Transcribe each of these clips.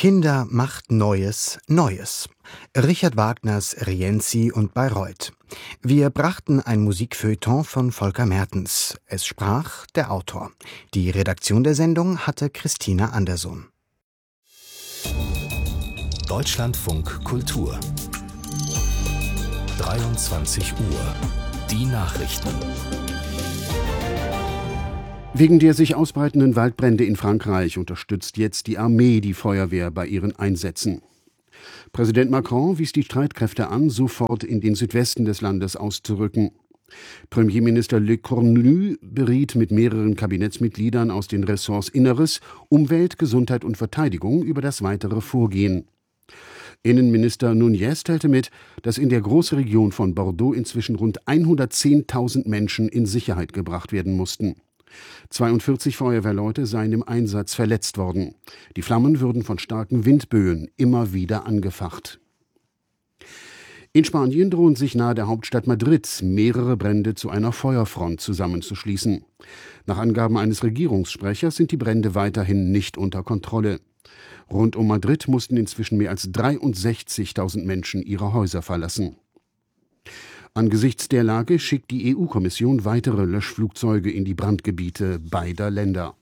Kinder macht Neues Neues. Richard Wagners Rienzi und Bayreuth. Wir brachten ein Musikfeuilleton von Volker Mertens. Es sprach der Autor. Die Redaktion der Sendung hatte Christina Anderson. Deutschlandfunk Kultur 23 Uhr. Die Nachrichten. Wegen der sich ausbreitenden Waldbrände in Frankreich unterstützt jetzt die Armee die Feuerwehr bei ihren Einsätzen. Präsident Macron wies die Streitkräfte an, sofort in den Südwesten des Landes auszurücken. Premierminister Le Cornu beriet mit mehreren Kabinettsmitgliedern aus den Ressorts Inneres, Umwelt, Gesundheit und Verteidigung über das weitere Vorgehen. Innenminister Núñez teilte mit, dass in der Großregion von Bordeaux inzwischen rund 110.000 Menschen in Sicherheit gebracht werden mussten. 42 Feuerwehrleute seien im Einsatz verletzt worden. Die Flammen würden von starken Windböen immer wieder angefacht. In Spanien drohen sich nahe der Hauptstadt Madrid mehrere Brände zu einer Feuerfront zusammenzuschließen. Nach Angaben eines Regierungssprechers sind die Brände weiterhin nicht unter Kontrolle. Rund um Madrid mussten inzwischen mehr als 63.000 Menschen ihre Häuser verlassen. Angesichts der Lage schickt die EU-Kommission weitere Löschflugzeuge in die Brandgebiete beider Länder.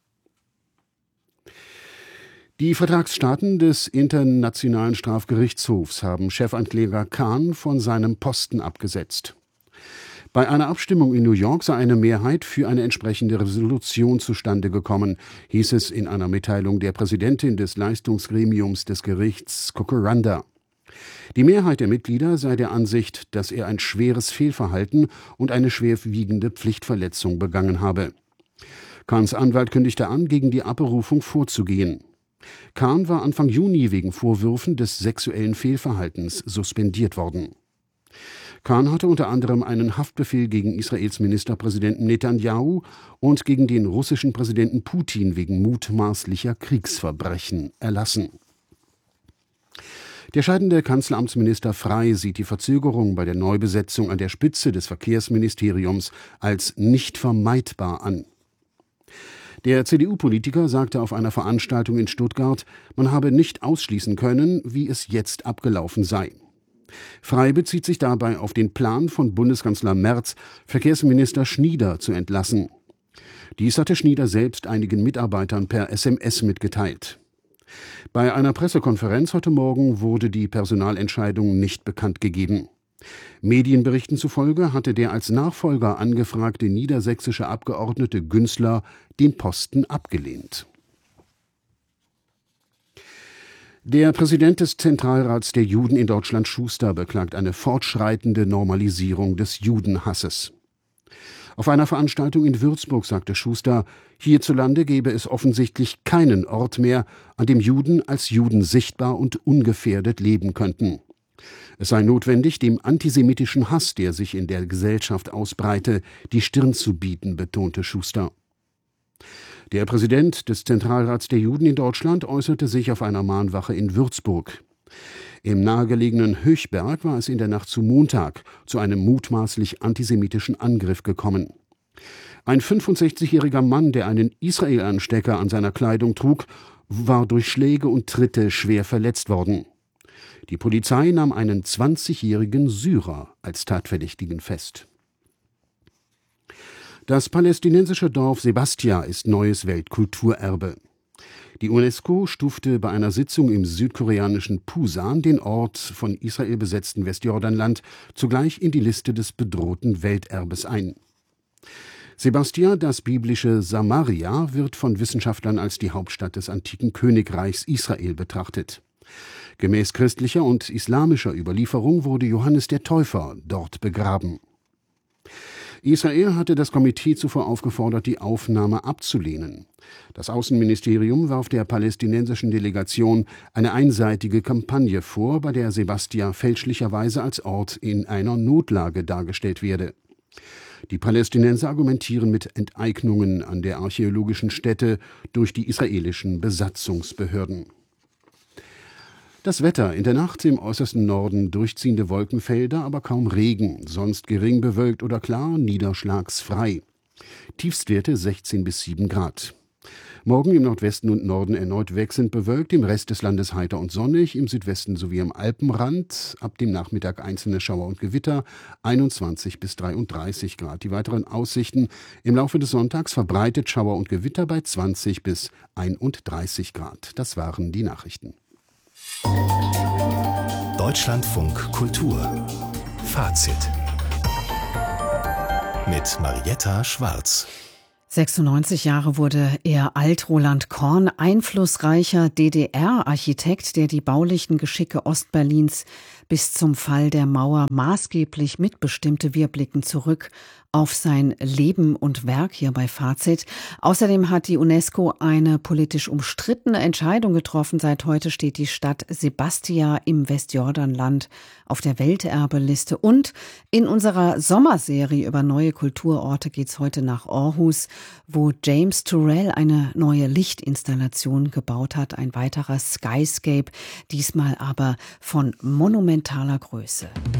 Die Vertragsstaaten des Internationalen Strafgerichtshofs haben Chefankläger Khan von seinem Posten abgesetzt. Bei einer Abstimmung in New York sei eine Mehrheit für eine entsprechende Resolution zustande gekommen, hieß es in einer Mitteilung der Präsidentin des Leistungsgremiums des Gerichts, Kukuranda. Die Mehrheit der Mitglieder sei der Ansicht, dass er ein schweres Fehlverhalten und eine schwerwiegende Pflichtverletzung begangen habe. Khans Anwalt kündigte an, gegen die Abberufung vorzugehen. Khan war Anfang Juni wegen Vorwürfen des sexuellen Fehlverhaltens suspendiert worden. Khan hatte unter anderem einen Haftbefehl gegen Israels Ministerpräsidenten Netanyahu und gegen den russischen Präsidenten Putin wegen mutmaßlicher Kriegsverbrechen erlassen. Der scheidende Kanzleramtsminister Frey sieht die Verzögerung bei der Neubesetzung an der Spitze des Verkehrsministeriums als nicht vermeidbar an. Der CDU-Politiker sagte auf einer Veranstaltung in Stuttgart, man habe nicht ausschließen können, wie es jetzt abgelaufen sei. Frey bezieht sich dabei auf den Plan von Bundeskanzler Merz, Verkehrsminister Schnieder zu entlassen. Dies hatte Schnieder selbst einigen Mitarbeitern per SMS mitgeteilt. Bei einer Pressekonferenz heute Morgen wurde die Personalentscheidung nicht bekannt gegeben. Medienberichten zufolge hatte der als Nachfolger angefragte niedersächsische Abgeordnete Günzler den Posten abgelehnt. Der Präsident des Zentralrats der Juden in Deutschland, Schuster, beklagt eine fortschreitende Normalisierung des Judenhasses. Auf einer Veranstaltung in Würzburg sagte Schuster, hierzulande gäbe es offensichtlich keinen Ort mehr, an dem Juden als Juden sichtbar und ungefährdet leben könnten. Es sei notwendig, dem antisemitischen Hass, der sich in der Gesellschaft ausbreite, die Stirn zu bieten, betonte Schuster. Der Präsident des Zentralrats der Juden in Deutschland äußerte sich auf einer Mahnwache in Würzburg. Im nahegelegenen Höchberg war es in der Nacht zu Montag zu einem mutmaßlich antisemitischen Angriff gekommen. Ein 65-jähriger Mann, der einen Israel-Anstecker an seiner Kleidung trug, war durch Schläge und Tritte schwer verletzt worden. Die Polizei nahm einen 20-jährigen Syrer als Tatverdächtigen fest. Das palästinensische Dorf Sebastia ist neues Weltkulturerbe. Die UNESCO stufte bei einer Sitzung im südkoreanischen Pusan den Ort von Israel besetzten Westjordanland zugleich in die Liste des bedrohten Welterbes ein. Sebastia, das biblische Samaria, wird von Wissenschaftlern als die Hauptstadt des antiken Königreichs Israel betrachtet. Gemäß christlicher und islamischer Überlieferung wurde Johannes der Täufer dort begraben. Israel hatte das Komitee zuvor aufgefordert, die Aufnahme abzulehnen. Das Außenministerium warf der palästinensischen Delegation eine einseitige Kampagne vor, bei der Sebastia fälschlicherweise als Ort in einer Notlage dargestellt werde. Die Palästinenser argumentieren mit Enteignungen an der archäologischen Stätte durch die israelischen Besatzungsbehörden. Das Wetter: in der Nacht im äußersten Norden durchziehende Wolkenfelder, aber kaum Regen, sonst gering bewölkt oder klar, niederschlagsfrei. Tiefstwerte 16 bis 7 Grad. Morgen im Nordwesten und Norden erneut wechselnd bewölkt, im Rest des Landes heiter und sonnig, im Südwesten sowie am Alpenrand ab dem Nachmittag einzelne Schauer und Gewitter, 21 bis 33 Grad. Die weiteren Aussichten: im Laufe des Sonntags verbreitet Schauer und Gewitter bei 20 bis 31 Grad. Das waren die Nachrichten. Deutschlandfunk Kultur Fazit mit Marietta Schwarz. 96 Jahre wurde er alt. Roland Korn, einflussreicher DDR-Architekt, der die baulichen Geschicke Ostberlins bis zum Fall der Mauer maßgeblich mitbestimmte. Wir blicken zurück auf sein Leben und Werk hier bei Fazit. Außerdem hat die UNESCO eine politisch umstrittene Entscheidung getroffen. Seit heute steht die Stadt Sebastia im Westjordanland auf der Welterbeliste. Und in unserer Sommerserie über neue Kulturorte geht's heute nach Aarhus, wo James Turrell eine neue Lichtinstallation gebaut hat. Ein weiterer Skyscape, diesmal aber von monumentaler Größe.